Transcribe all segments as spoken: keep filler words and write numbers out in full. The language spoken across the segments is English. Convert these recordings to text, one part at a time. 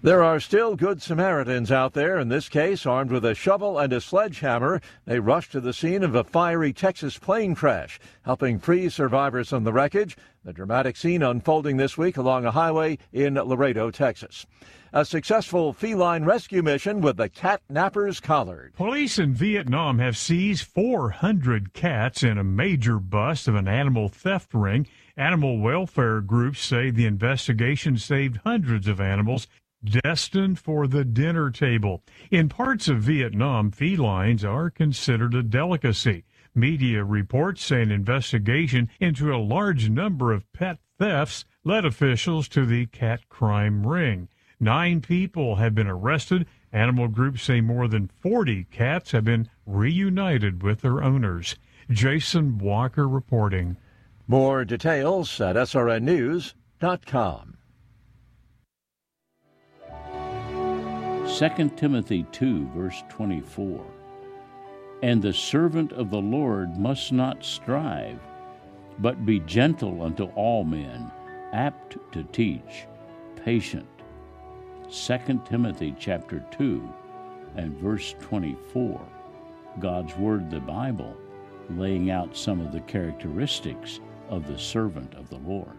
There are still good Samaritans out there. In this case, armed with a shovel and a sledgehammer, they rushed to the scene of a fiery Texas plane crash, helping free survivors from the wreckage. The dramatic scene unfolding this week along a highway in Laredo, Texas. A successful feline rescue mission with the cat nappers collared. Police in Vietnam have seized four hundred cats in a major bust of an animal theft ring. Animal welfare groups say the investigation saved hundreds of animals destined for the dinner table. In parts of Vietnam, felines are considered a delicacy. Media reports say an investigation into a large number of pet thefts led officials to the cat crime ring. Nine people have been arrested. Animal groups say more than forty cats have been reunited with their owners. Jason Walker reporting. More details at S R N news dot com. Second Timothy two, verse twenty-four. And the servant of the Lord must not strive, but be gentle unto all men, apt to teach, patient. Second Timothy chapter two and verse twenty-four. God's Word, the Bible, laying out some of the characteristics of the servant of the Lord.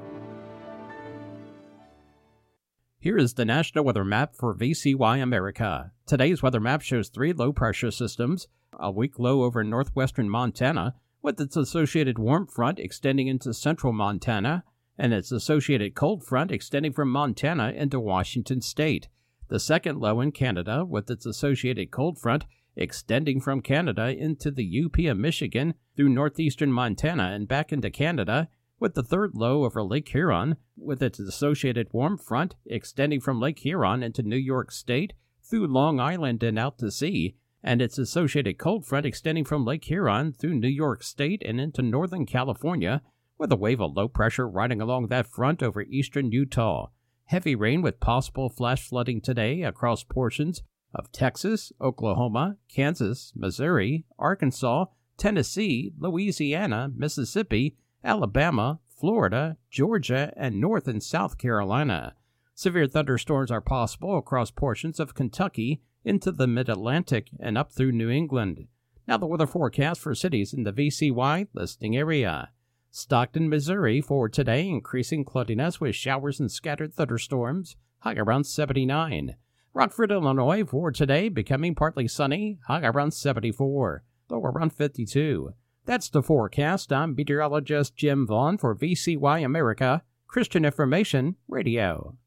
Here is the National Weather Map for V C Y America. Today's weather map shows three low-pressure systems, a weak low over northwestern Montana, with its associated warm front extending into central Montana, and its associated cold front extending from Montana into Washington state. The second low in Canada, with its associated cold front extending from Canada into the U P of Michigan through northeastern Montana and back into Canada, with the third low over Lake Huron, with its associated warm front extending from Lake Huron into New York State, through Long Island and out to sea, and its associated cold front extending from Lake Huron through New York State and into northern California, with a wave of low pressure riding along that front over eastern Utah. Heavy rain with possible flash flooding today across portions of Texas, Oklahoma, Kansas, Missouri, Arkansas, Tennessee, Louisiana, Mississippi, Alabama, Florida, Georgia, and North and South Carolina. Severe thunderstorms are possible across portions of Kentucky into the mid-Atlantic and up through New England. Now the weather forecast for cities in the V C Y listing area. Stockton, Missouri for today, increasing cloudiness with showers and scattered thunderstorms, high around seventy-nine. Rockford, Illinois for today, becoming partly sunny, high around seventy-four, low around fifty-two. That's the forecast. I'm meteorologist Jim Vaughn for V C Y America, Christian Information Radio.